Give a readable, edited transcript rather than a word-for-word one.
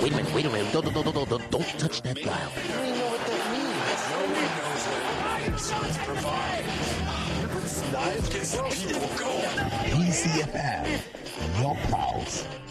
Wait a minute, wait a minute. Don't touch that dial. I don't even know what that means. No one knows what Lion Sons provide. Knives get some people going. PCFM, your pulse.